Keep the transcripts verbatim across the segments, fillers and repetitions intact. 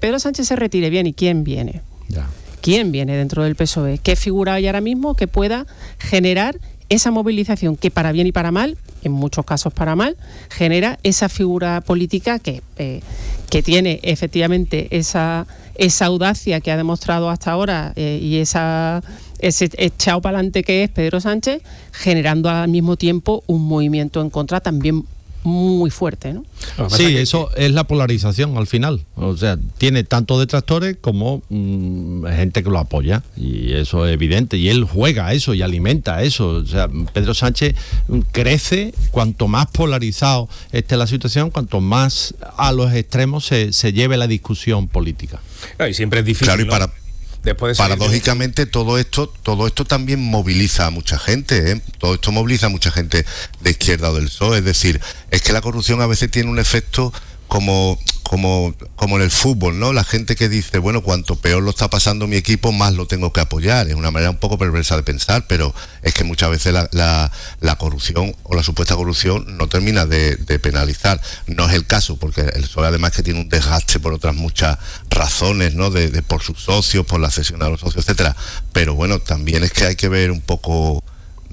Pedro Sánchez se retire, bien, ¿y quién viene? Ya. ¿Quién viene dentro del P S O E? ¿Qué figura hay ahora mismo que pueda generar esa movilización que para bien y para mal, en muchos casos para mal, genera esa figura política que, eh, que tiene efectivamente esa, esa audacia que ha demostrado hasta ahora eh, y esa, ese echado para adelante que es Pedro Sánchez, generando al mismo tiempo un movimiento en contra también muy fuerte, ¿no? Sí, eso es la polarización al final. O sea, tiene tanto detractores como mmm, gente que lo apoya, y eso es evidente. Y él juega a eso y alimenta a eso. O sea, Pedro Sánchez crece cuanto más polarizado esté la situación, cuanto más a los extremos se, se lleve la discusión política. Claro, y siempre es difícil, claro, y ¿no? para Después de Paradójicamente todo esto todo esto también moviliza a mucha gente, ¿eh? Todo esto moviliza a mucha gente de izquierda o del P S O E. Es decir, es que la corrupción a veces tiene un efecto como como como en el fútbol, ¿no? La gente que dice, bueno, cuanto peor lo está pasando mi equipo, más lo tengo que apoyar. Es una manera un poco perversa de pensar, pero es que muchas veces la, la, la corrupción o la supuesta corrupción no termina de, de penalizar. No es el caso, porque el P S O E además que tiene un desgaste por otras muchas razones, ¿no? De, de por sus socios, por la cesión a los socios, etcétera. Pero bueno, también es que hay que ver un poco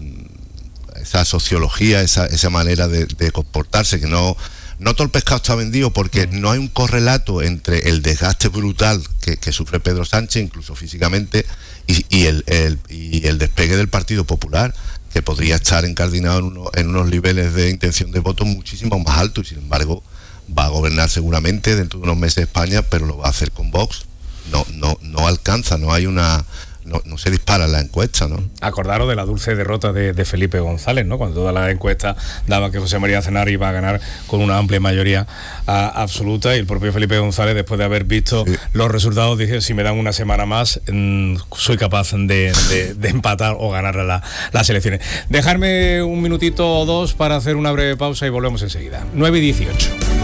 esa sociología, esa, esa manera de, de comportarse, que no No todo el pescado está vendido, porque no hay un correlato entre el desgaste brutal que, que sufre Pedro Sánchez, incluso físicamente, y, y, el, el, y el despegue del Partido Popular, que podría estar encardinado en, uno, en unos niveles de intención de voto muchísimo más altos, y sin embargo va a gobernar seguramente dentro de unos meses España, pero lo va a hacer con Vox. No, no, no alcanza, no hay una... No, no se dispara la encuesta, ¿no? Acordaros de la dulce derrota de, de Felipe González, ¿no? Cuando toda la encuesta daba que José María Aznar iba a ganar con una amplia mayoría a, absoluta, y el propio Felipe González, después de haber visto sí. los resultados, dice: si me dan una semana más, mmm, soy capaz de, de, de empatar o ganar la, las elecciones. Dejarme un minutito o dos para hacer una breve pausa y volvemos enseguida. nueve y dieciocho.